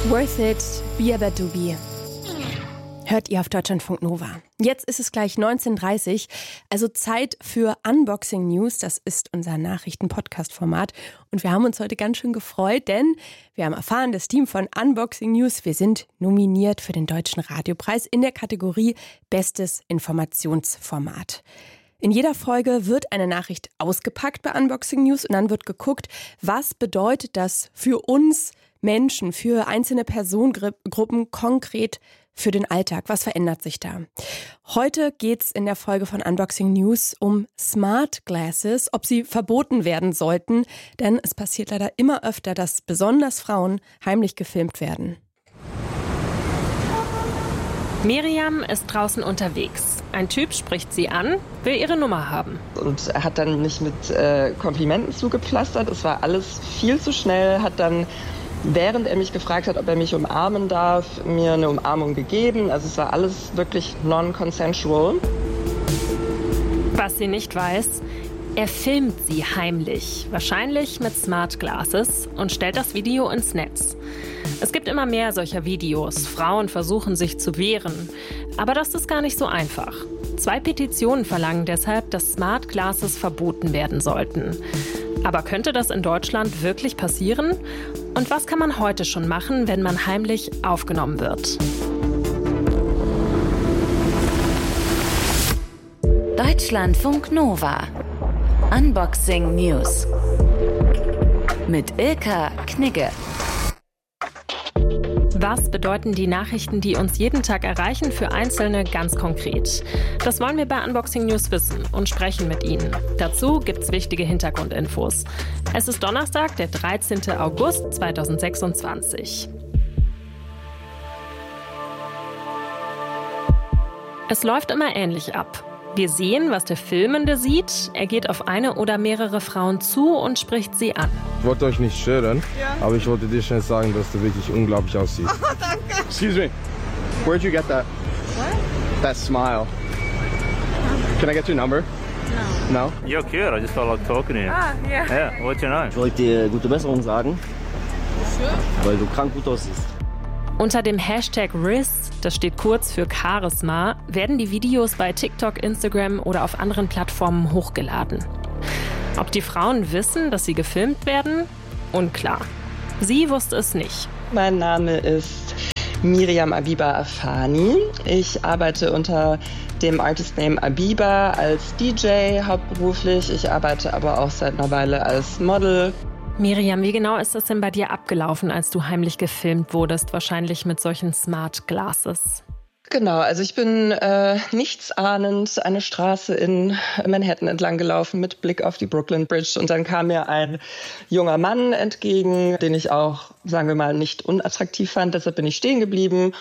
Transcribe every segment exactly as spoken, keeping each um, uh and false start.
Worth It, Biaba Dubi. Hört ihr auf Deutschlandfunk Nova. Jetzt ist es gleich neunzehn Uhr dreißig, also Zeit für Unboxing News. Das ist unser Nachrichten-Podcast-Format. Und wir haben uns heute ganz schön gefreut, denn wir haben erfahren, das Team von Unboxing News, wir sind nominiert für den Deutschen Radiopreis in der Kategorie Bestes Informationsformat. In jeder Folge wird eine Nachricht ausgepackt bei Unboxing News und dann wird geguckt, was bedeutet das für uns Menschen, für einzelne Personengruppen konkret für den Alltag. Was verändert sich da? Heute geht's in der Folge von Unboxing News um Smart Glasses, ob sie verboten werden sollten, denn es passiert leider immer öfter, dass besonders Frauen heimlich gefilmt werden. Miriam ist draußen unterwegs. Ein Typ spricht sie an, will ihre Nummer haben. Und er hat dann nicht mit äh, Komplimenten zugepflastert. Es war alles viel zu schnell, hat dann, während er mich gefragt hat, ob er mich umarmen darf, mir eine Umarmung gegeben. Also es war alles wirklich non-consensual. Was sie nicht weiß, er filmt sie heimlich, wahrscheinlich mit Smart Glasses, und stellt das Video ins Netz. Es gibt immer mehr solcher Videos. Frauen versuchen sich zu wehren. Aber das ist gar nicht so einfach. Zwei Petitionen verlangen deshalb, dass Smart Glasses verboten werden sollten. Aber könnte das in Deutschland wirklich passieren? Und was kann man heute schon machen, wenn man heimlich aufgenommen wird? Deutschlandfunk Nova. Unboxing News. Mit Ilka Knigge. Was bedeuten die Nachrichten, die uns jeden Tag erreichen, für Einzelne ganz konkret? Das wollen wir bei Unboxing News wissen und sprechen mit Ihnen. Dazu gibt's wichtige Hintergrundinfos. Es ist Donnerstag, der dreizehnten August zweitausendsechsundzwanzig. Es läuft immer ähnlich ab. Wir sehen, was der Filmende sieht. Er geht auf eine oder mehrere Frauen zu und spricht sie an. Ich wollte euch nicht stören, ja. Aber ich wollte dir schnell sagen, dass du wirklich unglaublich aussiehst. Oh, danke. Excuse me. Where'd you get that? What? That smile. Can I get your number? No. No? You're cute. I just felt like talking to you. Ah, yeah. Yeah. What's your name? Ich wollte dir gute Besserung sagen, Sure. weil du krank gut aussiehst. Unter dem Hashtag Riz, das steht kurz für Charisma, werden die Videos bei TikTok, Instagram oder auf anderen Plattformen hochgeladen. Ob die Frauen wissen, dass sie gefilmt werden? Unklar. Sie wusste es nicht. Mein Name ist Miriam Abiba Afani. Ich arbeite unter dem Artist-Name Abiba als D J hauptberuflich. Ich arbeite aber auch seit einer Weile als Model. Miriam, wie genau ist das denn bei dir abgelaufen, als du heimlich gefilmt wurdest? Wahrscheinlich mit solchen Smart Glasses. Genau, also ich bin äh, nichtsahnend eine Straße in Manhattan entlang gelaufen mit Blick auf die Brooklyn Bridge. Und dann kam mir ein junger Mann entgegen, den ich auch, sagen wir mal, nicht unattraktiv fand. Deshalb bin ich stehen geblieben.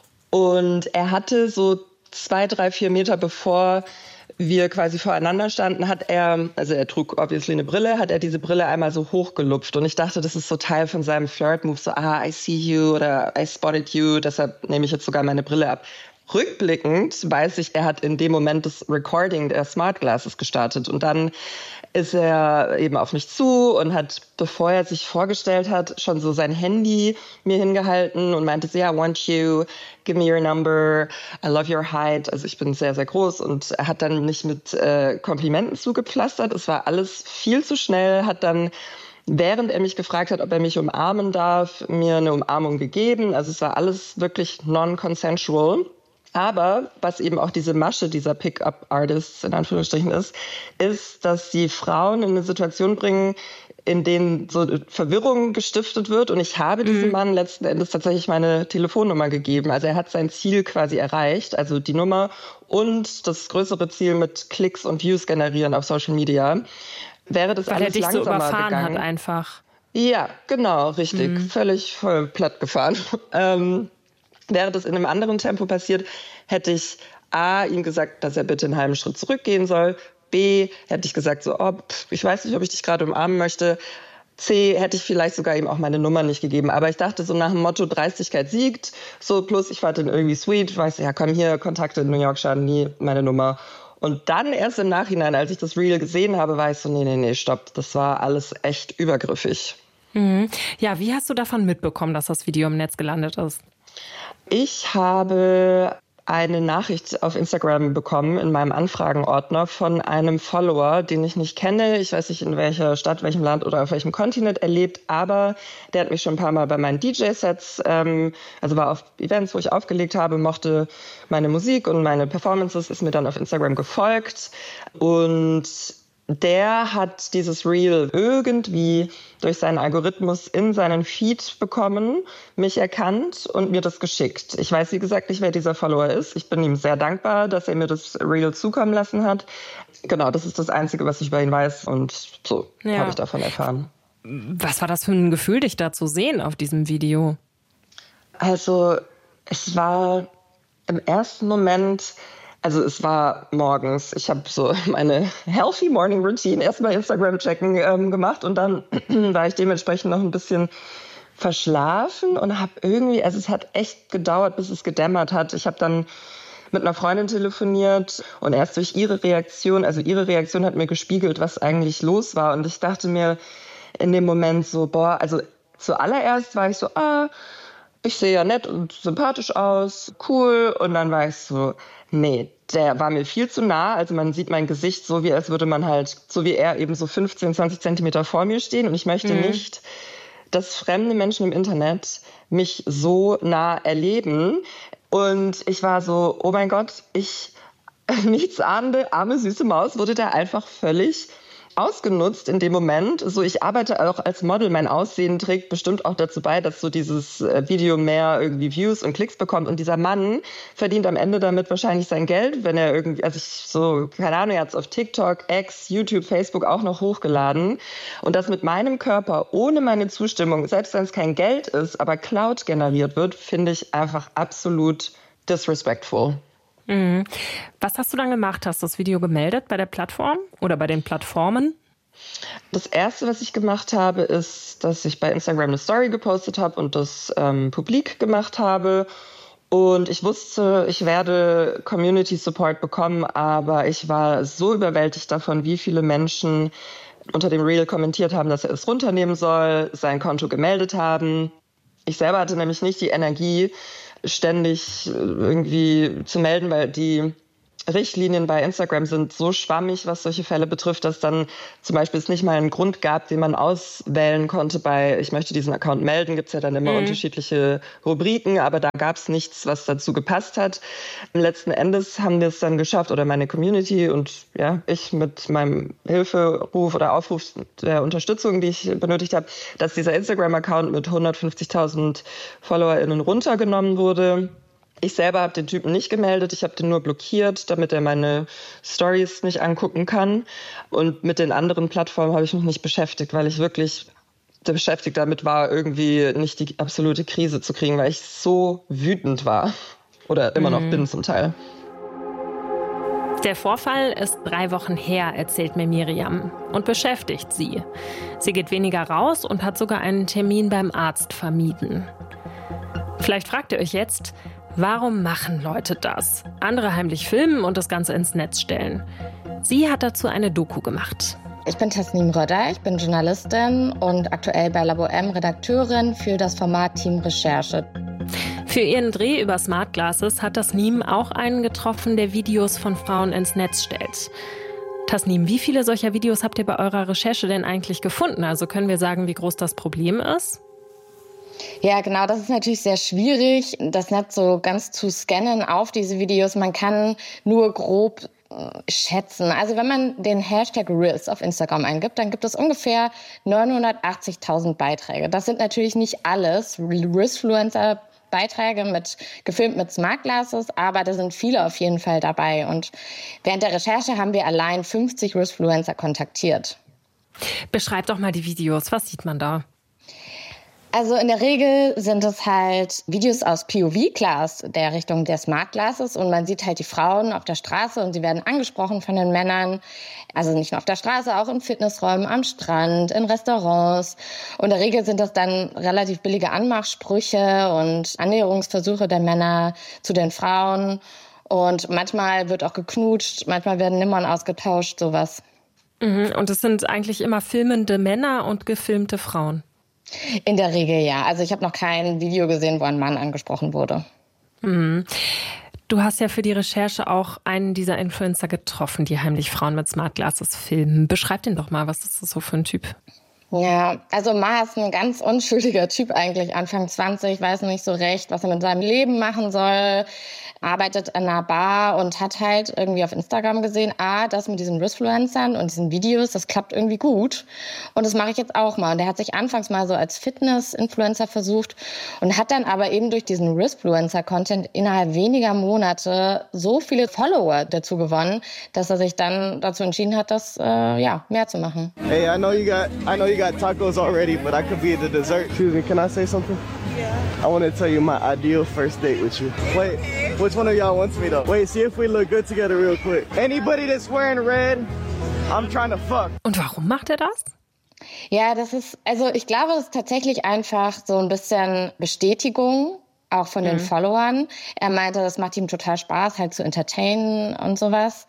Und er hatte so zwei, drei, vier Meter bevor wir quasi voreinander standen, hat er, also er trug obviously eine Brille, hat er diese Brille einmal so hochgelupft. Und ich dachte, das ist so Teil von seinem Flirt-Move, so, ah, I see you oder I spotted you, deshalb nehme ich jetzt sogar meine Brille ab. Rückblickend weiß ich, er hat in dem Moment das Recording der Smart Glasses gestartet. Und dann ist er eben auf mich zu und hat, bevor er sich vorgestellt hat, schon so sein Handy mir hingehalten und meinte so, yeah, I want you, give me your number, I love your height. Also ich bin sehr, sehr groß, und er hat dann nicht mit äh, Komplimenten zugepflastert. Es war alles viel zu schnell, hat dann, während er mich gefragt hat, ob er mich umarmen darf, mir eine Umarmung gegeben. Also es war alles wirklich non-consensual. Aber was eben auch diese Masche dieser Pick-up-Artists in Anführungsstrichen ist, ist, dass sie Frauen in eine Situation bringen, in denen so Verwirrung gestiftet wird. Und ich habe diesem mhm. Mann letzten Endes tatsächlich meine Telefonnummer gegeben. Also er hat sein Ziel quasi erreicht, also die Nummer und das größere Ziel mit Klicks und Views generieren auf Social Media. Wäre das Weil alles er dich langsamer so überfahren gegangen. hat einfach. Ja, genau, richtig. Mhm. Völlig voll platt gefahren. ähm, Wäre das in einem anderen Tempo passiert, hätte ich A, ihm gesagt, dass er bitte einen halben Schritt zurückgehen soll. B, hätte ich gesagt, so, oh, pff, ich weiß nicht, ob ich dich gerade umarmen möchte. C, hätte ich vielleicht sogar ihm auch meine Nummer nicht gegeben. Aber ich dachte so nach dem Motto, Dreistigkeit siegt. So, plus ich fand ihn irgendwie sweet. Ich weiß, ja, komm hier, Kontakte in New York schaden nie, meine Nummer. Und dann erst im Nachhinein, als ich das Reel gesehen habe, war ich so, nee, nee, nee, stopp. Das war alles echt übergriffig. Mhm. Ja, wie hast du davon mitbekommen, dass das Video im Netz gelandet ist? Ich habe eine Nachricht auf Instagram bekommen in meinem Anfragenordner von einem Follower, den ich nicht kenne. Ich weiß nicht, in welcher Stadt, welchem Land oder auf welchem Kontinent er lebt, aber der hat mich schon ein paar Mal bei meinen D J-Sets, ähm, also war auf Events, wo ich aufgelegt habe, mochte meine Musik und meine Performances, ist mir dann auf Instagram gefolgt und der hat dieses Reel irgendwie durch seinen Algorithmus in seinen Feed bekommen, mich erkannt und mir das geschickt. Ich weiß, wie gesagt, nicht, wer dieser Follower ist. Ich bin ihm sehr dankbar, dass er mir das Reel zukommen lassen hat. Genau, das ist das Einzige, was ich über ihn weiß und so ja. habe ich davon erfahren. Was war das für ein Gefühl, dich da zu sehen auf diesem Video? Also, es war im ersten Moment... Also es war morgens. Ich habe so meine Healthy Morning Routine erstmal Instagram checken ähm, gemacht und dann war ich dementsprechend noch ein bisschen verschlafen und habe irgendwie, also es hat echt gedauert, bis es gedämmert hat. Ich habe dann mit einer Freundin telefoniert und erst durch ihre Reaktion, also ihre Reaktion hat mir gespiegelt, was eigentlich los war und ich dachte mir in dem Moment so, boah, also zuallererst war ich so, ah, ich sehe ja nett und sympathisch aus, cool. Und dann war ich so, nee, der war mir viel zu nah. Also man sieht mein Gesicht so, wie als würde man halt, so wie er, eben so fünfzehn, zwanzig Zentimeter vor mir stehen. Und ich möchte mhm. nicht, dass fremde Menschen im Internet mich so nah erleben. Und ich war so, oh mein Gott, ich, nichtsahnende, arme, süße Maus, wurde da einfach völlig ausgenutzt in dem Moment. So, ich arbeite auch als Model. Mein Aussehen trägt bestimmt auch dazu bei, dass so dieses Video mehr irgendwie Views und Klicks bekommt. Und dieser Mann verdient am Ende damit wahrscheinlich sein Geld, wenn er irgendwie, also ich so, keine Ahnung, er hat es auf TikTok, X, YouTube, Facebook auch noch hochgeladen. Und das mit meinem Körper, ohne meine Zustimmung, selbst wenn es kein Geld ist, aber Cloud generiert wird, finde ich einfach absolut disrespectful. Mhm. Was hast du dann gemacht? Hast du das Video gemeldet bei der Plattform oder bei den Plattformen? Das Erste, was ich gemacht habe, ist, dass ich bei Instagram eine Story gepostet habe und das ähm, publik gemacht habe. Und ich wusste, ich werde Community Support bekommen, aber ich war so überwältigt davon, wie viele Menschen unter dem Reel kommentiert haben, dass er es runternehmen soll, sein Konto gemeldet haben. Ich selber hatte nämlich nicht die Energie, ständig irgendwie zu melden, weil die Richtlinien bei Instagram sind so schwammig, was solche Fälle betrifft, dass dann zum Beispiel es nicht mal einen Grund gab, den man auswählen konnte bei ich möchte diesen Account melden, gibt es ja dann immer mhm. unterschiedliche Rubriken, aber da gab es nichts, was dazu gepasst hat. Letzten Endes haben wir es dann geschafft, oder meine Community und ja, ich mit meinem Hilferuf oder Aufruf der Unterstützung, die ich benötigt habe, dass dieser Instagram-Account mit hundertfünfzigtausend FollowerInnen runtergenommen wurde. Ich selber habe den Typen nicht gemeldet, ich habe den nur blockiert, damit er meine Stories nicht angucken kann. Und mit den anderen Plattformen habe ich mich nicht beschäftigt, weil ich wirklich beschäftigt damit war, irgendwie nicht die absolute Krise zu kriegen, weil ich so wütend war. Oder immer noch mhm. bin zum Teil. Der Vorfall ist drei Wochen her, erzählt mir Miriam, und beschäftigt sie. Sie geht weniger raus und hat sogar einen Termin beim Arzt vermieden. Vielleicht fragt ihr euch jetzt, warum machen Leute das? Andere heimlich filmen und das Ganze ins Netz stellen. Sie hat dazu eine Doku gemacht. Ich bin Tasnim Röder, ich bin Journalistin und aktuell bei Labo M Redakteurin für das Format Team Recherche. Für ihren Dreh über Smart Glasses hat Tasnim auch einen getroffen, der Videos von Frauen ins Netz stellt. Tasnim, wie viele solcher Videos habt ihr bei eurer Recherche denn eigentlich gefunden? Also können wir sagen, wie groß das Problem ist? Ja, genau, das ist natürlich sehr schwierig, das Netz so ganz zu scannen auf diese Videos. Man kann nur grob schätzen. Also wenn man den Hashtag Riz auf Instagram eingibt, dann gibt es ungefähr neunhundertachtzigtausend Beiträge. Das sind natürlich nicht alles Rizfluencer Beiträge mit, gefilmt mit Smart Glasses, aber da sind viele auf jeden Fall dabei. Und während der Recherche haben wir allein fünfzig Rizfluencer kontaktiert. Beschreib doch mal die Videos. Was sieht man da? Also in der Regel sind es halt Videos aus P O V, klar, aus der Richtung der Smart Glasses. Und man sieht halt die Frauen auf der Straße und sie werden angesprochen von den Männern. Also nicht nur auf der Straße, auch in Fitnessräumen, am Strand, in Restaurants. Und in der Regel sind das dann relativ billige Anmachsprüche und Annäherungsversuche der Männer zu den Frauen. Und manchmal wird auch geknutscht, manchmal werden Nummern ausgetauscht, sowas. Mhm. Und es sind eigentlich immer filmende Männer und gefilmte Frauen. In der Regel ja. Also ich habe noch kein Video gesehen, wo ein Mann angesprochen wurde. Mhm. Du hast ja für die Recherche auch einen dieser Influencer getroffen, die heimlich Frauen mit Smart Glasses filmen. Beschreib den doch mal, was ist das so für ein Typ? Ja, also Ma ist ein ganz unschuldiger Typ eigentlich, Anfang zwanzig, weiß nicht so recht, was er mit seinem Leben machen soll, arbeitet in einer Bar und hat halt irgendwie auf Instagram gesehen, ah, das mit diesen Wristfluencern und diesen Videos, das klappt irgendwie gut und das mache ich jetzt auch mal. Und der hat sich anfangs mal so als Fitness-Influencer versucht und hat dann aber eben durch diesen Wristfluencer-Content innerhalb weniger Monate so viele Follower dazu gewonnen, dass er sich dann dazu entschieden hat, das äh, ja, mehr zu machen. Hey, I know you got, I know you got tacos already, but I could be the dessert. Excuse me, can I say something? Yeah. I want to tell you my ideal first date with you. Wait, which one of y'all wants me though? Wait, see if we look good together real quick. Anybody that's wearing red, I'm trying to fuck. Und warum macht er das? Ja, das ist, also ich glaube, das ist tatsächlich einfach so ein bisschen Bestätigung, auch von den mhm. Followern. Er meinte, das macht ihm total Spaß, halt zu entertainen und sowas.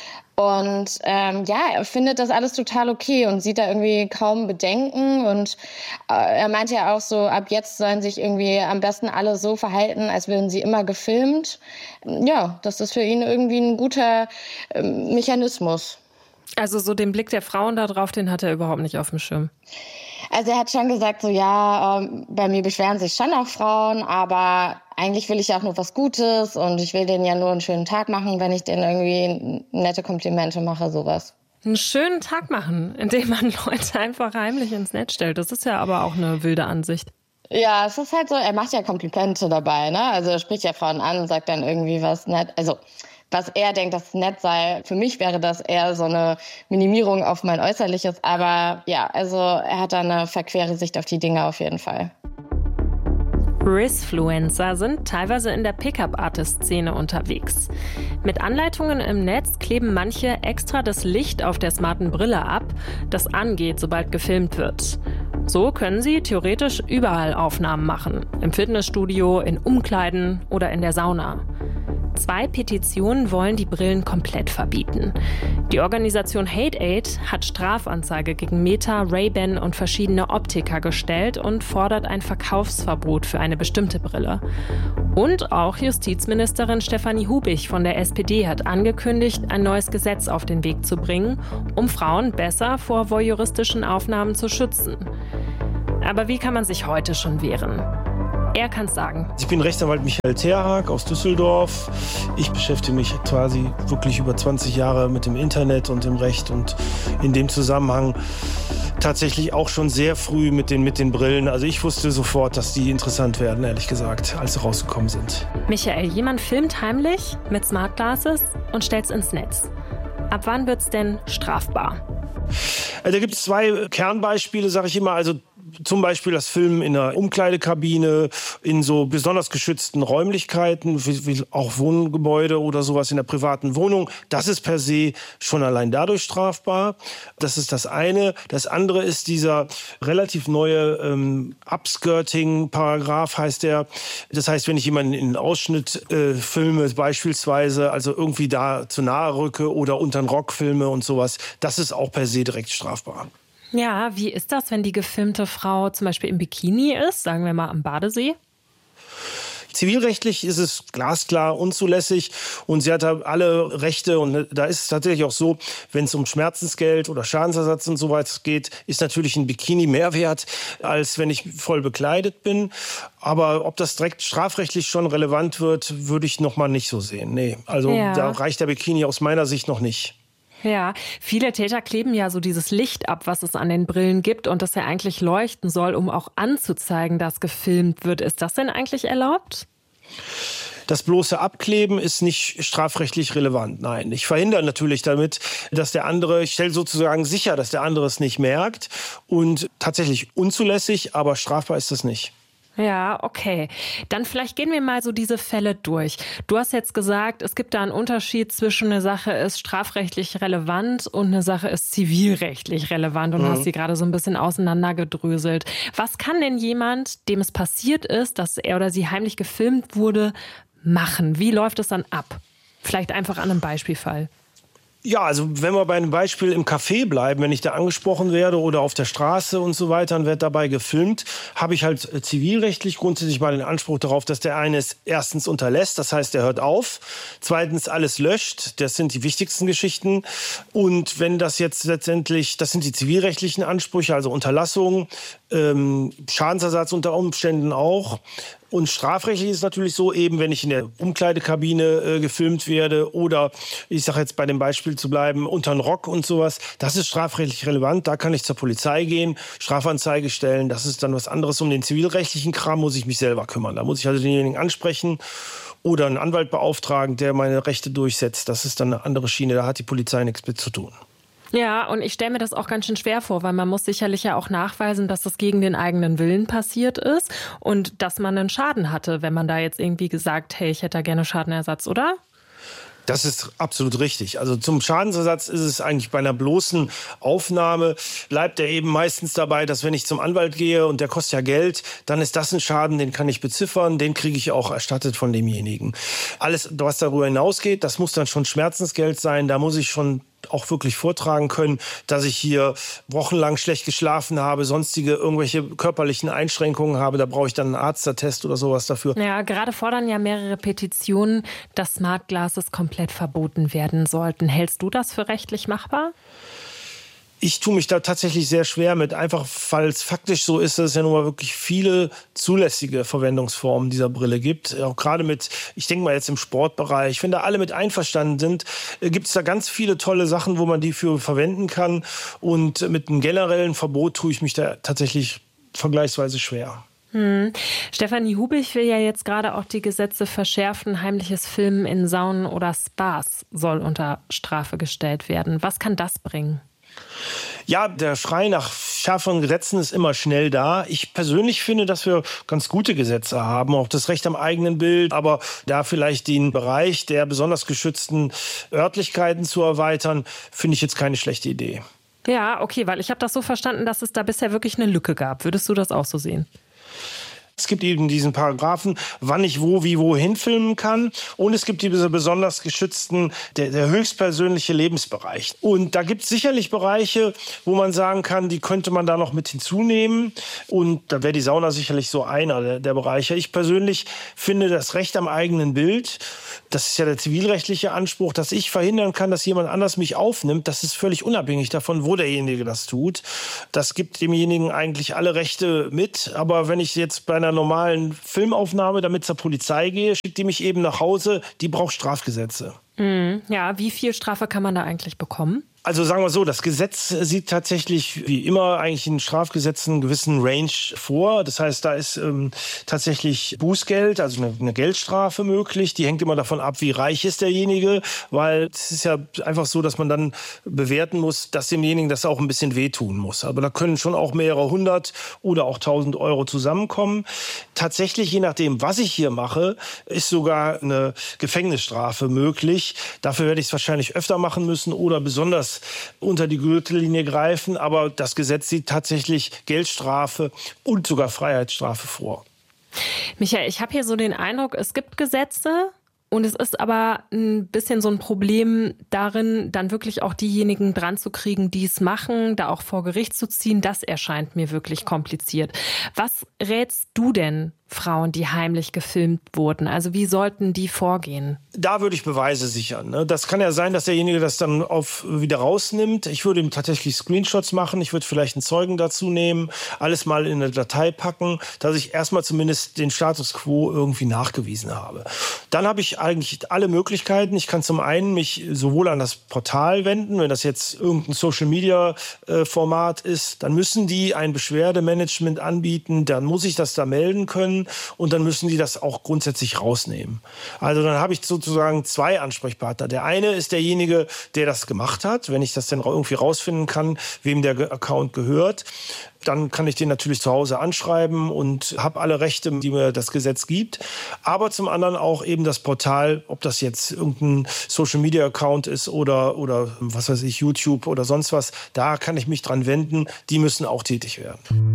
Und ähm, ja, er findet das alles total okay und sieht da irgendwie kaum Bedenken. Und äh, er meinte ja auch so, ab jetzt sollen sich irgendwie am besten alle so verhalten, als würden sie immer gefilmt. Ja, das ist für ihn irgendwie ein guter äh, Mechanismus. Also so den Blick der Frauen da drauf, den hat er überhaupt nicht auf dem Schirm. Also er hat schon gesagt, so ja, ähm, bei mir beschweren sich schon auch Frauen, aber eigentlich will ich ja auch nur was Gutes und ich will denen ja nur einen schönen Tag machen, wenn ich denen irgendwie nette Komplimente mache, sowas. Einen schönen Tag machen, indem man Leute einfach heimlich ins Netz stellt. Das ist ja aber auch eine wilde Ansicht. Ja, es ist halt so, er macht ja Komplimente dabei, ne? Also er spricht ja Frauen an und sagt dann irgendwie was nett. Also was er denkt, dass nett sei. Für mich wäre das eher so eine Minimierung auf mein Äußerliches. Aber ja, also er hat da eine verquere Sicht auf die Dinge auf jeden Fall. Wristfluencer sind teilweise in der Pickup-Artist-Szene unterwegs. Mit Anleitungen im Netz kleben manche extra das Licht auf der smarten Brille ab, das angeht, sobald gefilmt wird. So können sie theoretisch überall Aufnahmen machen. Im Fitnessstudio, in Umkleiden oder in der Sauna. Zwei Petitionen wollen die Brillen komplett verbieten. Die Organisation Hate Aid hat Strafanzeige gegen Meta, Ray-Ban und verschiedene Optiker gestellt und fordert ein Verkaufsverbot für eine bestimmte Brille. Und auch Justizministerin Stefanie Hubich von der S P D hat angekündigt, ein neues Gesetz auf den Weg zu bringen, um Frauen besser vor voyeuristischen Aufnahmen zu schützen. Aber wie kann man sich heute schon wehren? Er kann es sagen. Ich bin Rechtsanwalt Michael Terhag aus Düsseldorf. Ich beschäftige mich quasi wirklich über zwanzig Jahre mit dem Internet und dem Recht und in dem Zusammenhang tatsächlich auch schon sehr früh mit den, mit den Brillen. Also ich wusste sofort, dass die interessant werden, ehrlich gesagt, als sie rausgekommen sind. Michael, jemand filmt heimlich mit Smart Glasses und stellt es ins Netz. Ab wann wird es denn strafbar? Da gibt es zwei Kernbeispiele, sage ich immer. Also zum Beispiel das Filmen in einer Umkleidekabine, in so besonders geschützten Räumlichkeiten, wie, wie auch Wohngebäude oder sowas in der privaten Wohnung. Das ist per se schon allein dadurch strafbar. Das ist das eine. Das andere ist dieser relativ neue ähm, Upskirting-Paragraph, heißt der. Das heißt, wenn ich jemanden in einen Ausschnitt äh, filme, beispielsweise, also irgendwie da zu nahe rücke oder unter den Rock filme und sowas, das ist auch per se direkt strafbar. Ja, wie ist das, wenn die gefilmte Frau zum Beispiel im Bikini ist, sagen wir mal am Badesee? Zivilrechtlich ist es glasklar unzulässig und sie hat alle Rechte und da ist es tatsächlich auch so, wenn es um Schmerzensgeld oder Schadensersatz und so weiter geht, ist natürlich ein Bikini mehr wert, als wenn ich voll bekleidet bin. Aber ob das direkt strafrechtlich schon relevant wird, würde ich noch mal nicht so sehen. Nee, also ja. Da reicht der Bikini aus meiner Sicht noch nicht. Ja, viele Täter kleben ja so dieses Licht ab, was es an den Brillen gibt und das ja eigentlich leuchten soll, um auch anzuzeigen, dass gefilmt wird. Ist das denn eigentlich erlaubt? Das bloße Abkleben ist nicht strafrechtlich relevant. Nein, ich verhindere natürlich damit, dass der andere, ich stelle sozusagen sicher, dass der andere es nicht merkt und tatsächlich unzulässig, aber strafbar ist das nicht. Ja, okay. Dann vielleicht gehen wir mal so diese Fälle durch. Du hast jetzt gesagt, es gibt da einen Unterschied zwischen eine Sache ist strafrechtlich relevant und eine Sache ist zivilrechtlich relevant und mhm. hast sie gerade so ein bisschen auseinandergedröselt. Was kann denn jemand, dem es passiert ist, dass er oder sie heimlich gefilmt wurde, machen? Wie läuft es dann ab? Vielleicht einfach an einem Beispielfall. Ja, also wenn wir bei einem Beispiel im Café bleiben, wenn ich da angesprochen werde oder auf der Straße und so weiter und werde dabei gefilmt, habe ich halt zivilrechtlich grundsätzlich mal den Anspruch darauf, dass der eine es erstens unterlässt, das heißt, er hört auf, zweitens alles löscht, das sind die wichtigsten Geschichten und wenn das jetzt letztendlich, das sind die zivilrechtlichen Ansprüche, also Unterlassung, ähm, Schadensersatz unter Umständen auch. Und strafrechtlich ist es natürlich so, eben wenn ich in der Umkleidekabine äh, gefilmt werde oder ich sage jetzt bei dem Beispiel zu bleiben, unter den Rock und sowas, das ist strafrechtlich relevant, da kann ich zur Polizei gehen, Strafanzeige stellen, das ist dann was anderes. Um den zivilrechtlichen Kram muss ich mich selber kümmern, da muss ich also denjenigen ansprechen oder einen Anwalt beauftragen, der meine Rechte durchsetzt, das ist dann eine andere Schiene, da hat die Polizei nichts mit zu tun. Ja, und ich stelle mir das auch ganz schön schwer vor, weil man muss sicherlich ja auch nachweisen, dass das gegen den eigenen Willen passiert ist und dass man einen Schaden hatte, wenn man da jetzt irgendwie gesagt, hey, ich hätte da gerne Schadenersatz, oder? Das ist absolut richtig. Also zum Schadensersatz ist es eigentlich bei einer bloßen Aufnahme, bleibt er eben meistens dabei, dass wenn ich zum Anwalt gehe und der kostet ja Geld, dann ist das ein Schaden, den kann ich beziffern, den kriege ich auch erstattet von demjenigen. Alles, was darüber hinausgeht, das muss dann schon Schmerzensgeld sein, da muss ich schon auch wirklich vortragen können, dass ich hier wochenlang schlecht geschlafen habe, sonstige irgendwelche körperlichen Einschränkungen habe, da brauche ich dann einen Arztattest oder sowas dafür. Ja, gerade fordern ja mehrere Petitionen, dass Smart Glasses komplett verboten werden sollten. Hältst du das für rechtlich machbar? Ich tue mich da tatsächlich sehr schwer mit, einfach weil es faktisch so ist, dass es ja nun mal wirklich viele zulässige Verwendungsformen dieser Brille gibt. Auch gerade mit, ich denke mal jetzt im Sportbereich, wenn da alle mit einverstanden sind, gibt es da ganz viele tolle Sachen, wo man die für verwenden kann. Und mit einem generellen Verbot tue ich mich da tatsächlich vergleichsweise schwer. Hm. Stefanie Hubich will ja jetzt gerade auch die Gesetze verschärfen. Heimliches Filmen in Saunen oder Spas soll unter Strafe gestellt werden. Was kann das bringen? Ja, der Schrei nach schärferen Gesetzen ist immer schnell da. Ich persönlich finde, dass wir ganz gute Gesetze haben, auch das Recht am eigenen Bild, aber da vielleicht den Bereich der besonders geschützten Örtlichkeiten zu erweitern, finde ich jetzt keine schlechte Idee. Ja, okay, weil ich habe das so verstanden, dass es da bisher wirklich eine Lücke gab. Würdest du das auch so sehen? Es gibt eben diesen Paragraphen, wann ich wo, wie, wohin filmen kann. Und es gibt diese besonders geschützten, der, der höchstpersönliche Lebensbereich. Und da gibt es sicherlich Bereiche, wo man sagen kann, die könnte man da noch mit hinzunehmen. Und da wäre die Sauna sicherlich so einer der, der Bereiche. Ich persönlich finde das Recht am eigenen Bild, das ist ja der zivilrechtliche Anspruch, dass ich verhindern kann, dass jemand anders mich aufnimmt. Das ist völlig unabhängig davon, wo derjenige das tut. Das gibt demjenigen eigentlich alle Rechte mit. Aber wenn ich jetzt bei einer normalen Filmaufnahme damit zur Polizei gehe, schickt die mich eben nach Hause, die braucht Strafgesetze. Mhm. Ja, wie viel Strafe kann man da eigentlich bekommen? Also sagen wir so, das Gesetz sieht tatsächlich wie immer eigentlich in Strafgesetzen einen gewissen Range vor. Das heißt, da ist ähm, tatsächlich Bußgeld, also eine, eine Geldstrafe möglich. Die hängt immer davon ab, wie reich ist derjenige, weil es ist ja einfach so, dass man dann bewerten muss, dass demjenigen das auch ein bisschen wehtun muss. Aber da können schon auch mehrere hundert oder auch tausend Euro zusammenkommen. Tatsächlich, je nachdem, was ich hier mache, ist sogar eine Gefängnisstrafe möglich. Dafür werde ich es wahrscheinlich öfter machen müssen oder besonders unter die Gürtellinie greifen, aber das Gesetz sieht tatsächlich Geldstrafe und sogar Freiheitsstrafe vor. Michael, ich habe hier so den Eindruck, es gibt Gesetze und es ist aber ein bisschen so ein Problem darin, dann wirklich auch diejenigen dran zu kriegen, die es machen, da auch vor Gericht zu ziehen. Das erscheint mir wirklich kompliziert. Was rätst du denn Frauen, die heimlich gefilmt wurden? Also wie sollten die vorgehen? Da würde ich Beweise sichern. Ne? Das kann ja sein, dass derjenige das dann auf wieder rausnimmt. Ich würde ihm tatsächlich Screenshots machen. Ich würde vielleicht einen Zeugen dazu nehmen, alles mal in eine Datei packen, dass ich erstmal zumindest den Status quo irgendwie nachgewiesen habe. Dann habe ich eigentlich alle Möglichkeiten. Ich kann zum einen mich sowohl an das Portal wenden, wenn das jetzt irgendein Social-Media-Format ist, dann müssen die ein Beschwerdemanagement anbieten, dann muss ich das da melden können. Und dann müssen die das auch grundsätzlich rausnehmen. Also dann habe ich sozusagen zwei Ansprechpartner. Der eine ist derjenige, der das gemacht hat. Wenn ich das dann irgendwie rausfinden kann, wem der Account gehört, dann kann ich den natürlich zu Hause anschreiben und habe alle Rechte, die mir das Gesetz gibt. Aber zum anderen auch eben das Portal, ob das jetzt irgendein Social-Media-Account ist oder, oder was weiß ich, YouTube oder sonst was, da kann ich mich dran wenden. Die müssen auch tätig werden.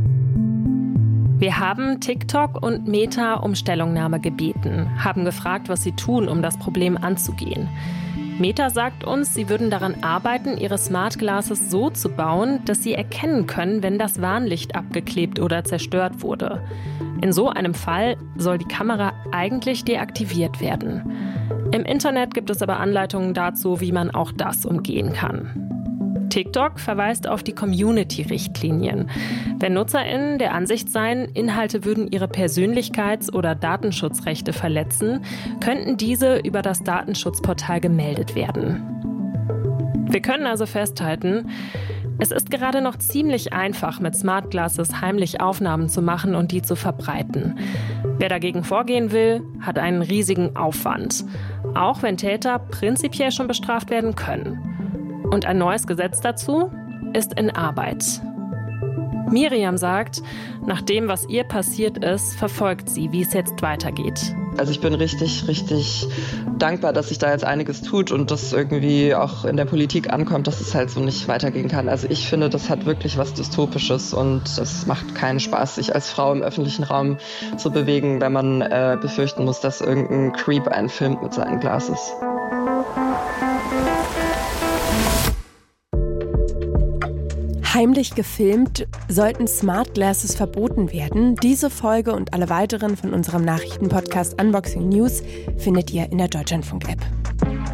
Wir haben TikTok und Meta um Stellungnahme gebeten, haben gefragt, was sie tun, um das Problem anzugehen. Meta sagt uns, sie würden daran arbeiten, ihre Smart Glasses so zu bauen, dass sie erkennen können, wenn das Warnlicht abgeklebt oder zerstört wurde. In so einem Fall soll die Kamera eigentlich deaktiviert werden. Im Internet gibt es aber Anleitungen dazu, wie man auch das umgehen kann. TikTok verweist auf die Community-Richtlinien. Wenn NutzerInnen der Ansicht seien, Inhalte würden ihre Persönlichkeits- oder Datenschutzrechte verletzen, könnten diese über das Datenschutzportal gemeldet werden. Wir können also festhalten, es ist gerade noch ziemlich einfach, mit Smart Glasses heimlich Aufnahmen zu machen und die zu verbreiten. Wer dagegen vorgehen will, hat einen riesigen Aufwand. Auch wenn Täter prinzipiell schon bestraft werden können. Und ein neues Gesetz dazu ist in Arbeit. Miriam sagt, nach dem, was ihr passiert ist, verfolgt sie, wie es jetzt weitergeht. Also ich bin richtig, richtig dankbar, dass sich da jetzt einiges tut und das irgendwie auch in der Politik ankommt, dass es halt so nicht weitergehen kann. Also ich finde, das hat wirklich was Dystopisches und es macht keinen Spaß, sich als Frau im öffentlichen Raum zu bewegen, wenn man äh, befürchten muss, dass irgendein Creep einen filmt mit seinen Glasses. Heimlich gefilmt, sollten Smart Glasses verboten werden. Diese Folge und alle weiteren von unserem Nachrichtenpodcast Unboxing News findet ihr in der Deutschlandfunk-App.